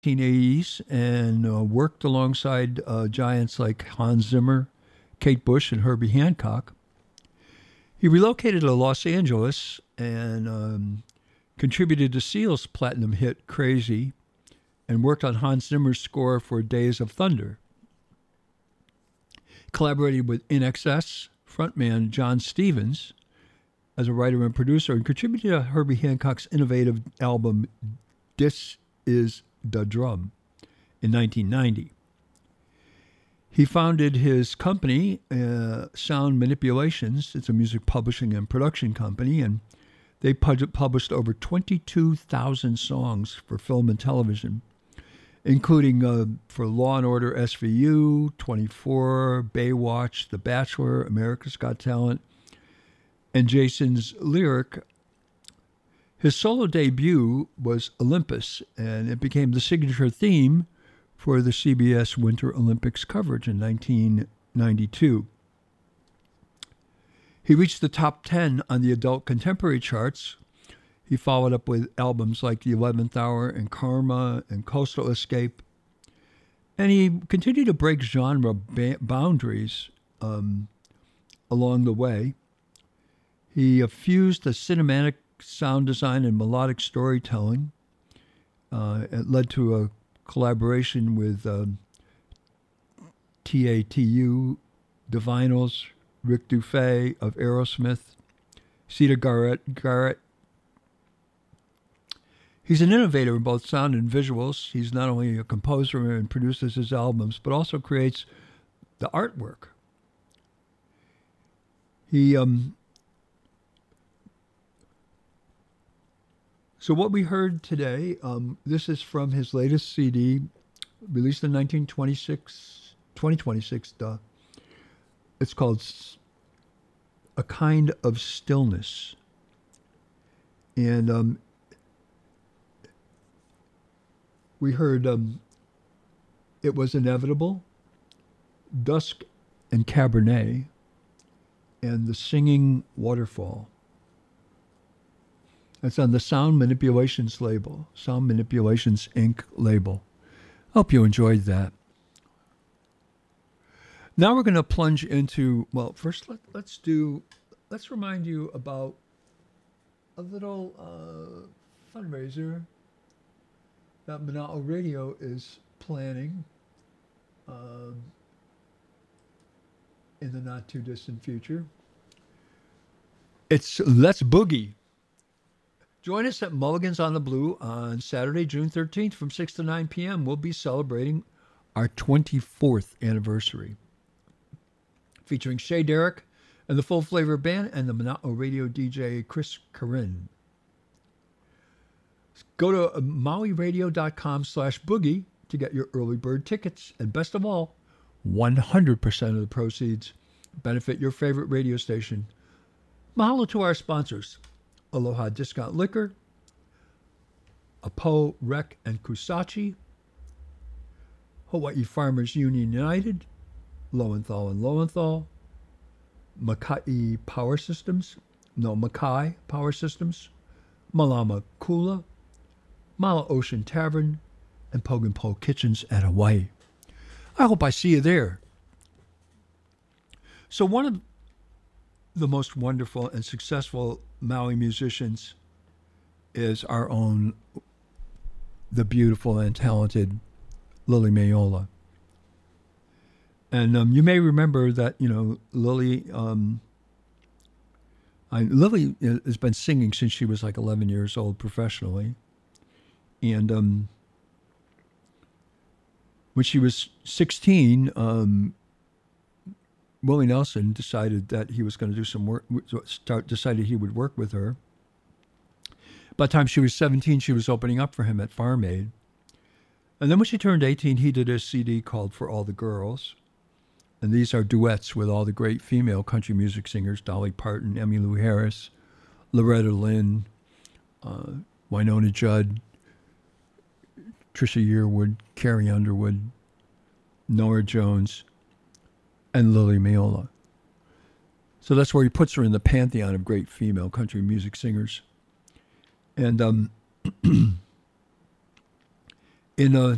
1980s and worked alongside giants like Hans Zimmer, Kate Bush, and Herbie Hancock. He relocated to Los Angeles and contributed to Seal's platinum hit Crazy and worked on Hans Zimmer's score for Days of Thunder. Collaborated with INXS frontman John Stevens as a writer and producer and contributed to Herbie Hancock's innovative album This Is the Drum in 1990. He founded his company, Sound Manipulations. It's a music publishing and production company, and they published over 22,000 songs for film and television, including for Law and Order SVU, 24, Baywatch, The Bachelor, America's Got Talent, and Jason's Lyric. His solo debut was Olympus, and it became the signature theme for the CBS Winter Olympics coverage in 1992. He reached the top 10 on the adult contemporary charts. He followed up with albums like The 11th Hour and Karma and Coastal Escape. And he continued to break genre boundaries along the way. He fused the cinematic sound design and melodic storytelling. It led to a collaboration with TATU, The Vinyls, Rick Dufay of Aerosmith, Sita Garrett. He's an innovator in both sound and visuals. He's not only a composer and produces his albums, but also creates the artwork. So what we heard today, this is from his latest CD, released in 2026. It's called A Kind of Stillness. And we heard It Was Inevitable, Dusk and Cabernet, and The Singing Waterfall. That's on the Sound Manipulations label, Sound Manipulations Inc. label. Hope you enjoyed that. Now we're going to plunge into, well, first let's remind you about a little fundraiser that Mana'o Radio is planning in the not too distant future. It's Let's Boogie. Join us at Mulligan's on the Blue on Saturday, June 13th from 6 to 9 p.m. We'll be celebrating our 24th anniversary. Featuring Shay Derrick and the Full Flavor Band and the Mana'o Radio DJ Chris Corinne. Go to MauiRadio.com/boogie to get your early bird tickets. And best of all, 100% of the proceeds benefit your favorite radio station. Mahalo to our sponsors. Aloha Discount Liquor, Apo Rec and Kusachi, Hawaii Farmers Union United, Lowenthal and Lowenthal, Makai Power Systems, Malama Kula, Mala Ocean Tavern, and Pogenpo Kitchens at Hawaii. I hope I see you there. So one of the most wonderful and successful Maui musicians is our own, the beautiful and talented Lily Mayola. And you may remember that, Lily has been singing since she was like 11 years old professionally. And when she was 16, Willie Nelson decided that he was going to do some work, decided he would work with her. By the time she was 17, she was opening up for him at Farm Aid. And then when she turned 18, he did a CD called For All the Girls. And these are duets with all the great female country music singers, Dolly Parton, Emmylou Harris, Loretta Lynn, Wynonna Judd, Trisha Yearwood, Carrie Underwood, Norah Jones, and Lily Mayola. So that's where he puts her in the pantheon of great female country music singers. And in